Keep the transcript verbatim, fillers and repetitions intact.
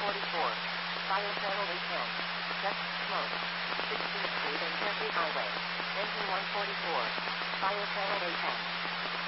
forty-four. Fire channel A ten. Check. Smoke. sixteenth Street and Tempe Highway. Engine one forty-four. Fire channel A ten.